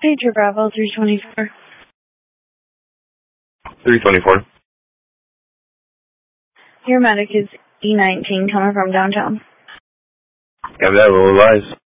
Pager Bravo 324. 324. Your medic is E19 coming from downtown. Have that, roll advise.